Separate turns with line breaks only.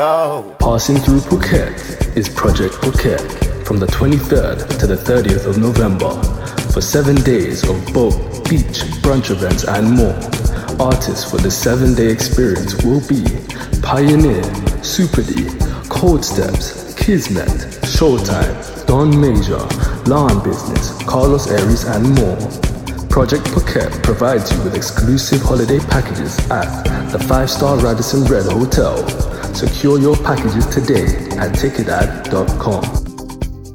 Passing through Phuket is Project Phuket from the 23rd to the 30th of November for 7 days of boat, beach, brunch events and more. Artists for the 7-day experience will be Pioneer, Super D, Cold Steps, Kismet, Showtime, Don Major, Lawn Business, Carlos Aries and more. Project Phuket provides you with exclusive holiday packages at the 5-star Radisson Red Hotel. Secure your packages today at ticketad.com.